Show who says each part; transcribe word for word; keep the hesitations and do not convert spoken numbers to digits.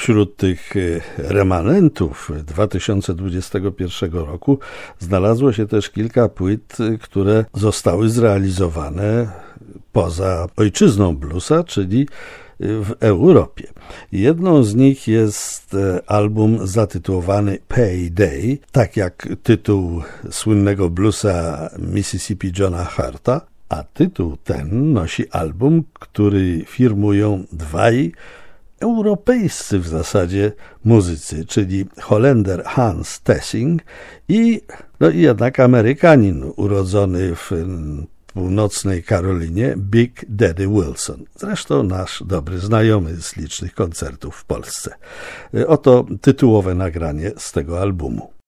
Speaker 1: Wśród tych remanentów dwa tysiące dwudziestego pierwszego roku znalazło się też kilka płyt, które zostały zrealizowane poza ojczyzną bluesa, czyli w Europie. Jedną z nich jest album zatytułowany Payday, tak jak tytuł słynnego bluesa Mississippi Johna Hurta, a tytuł ten nosi album, który firmują dwaj europejscy w zasadzie muzycy, czyli Holender Hans Theessing i, no i jednak Amerykanin urodzony w północnej Karolinie, Big Daddy Wilson. Zresztą nasz dobry znajomy z licznych koncertów w Polsce. Oto tytułowe nagranie z tego albumu.